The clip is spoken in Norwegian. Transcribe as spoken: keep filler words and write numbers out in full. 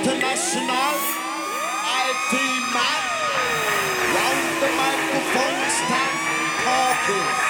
international I T man. Round the microphone, start talking.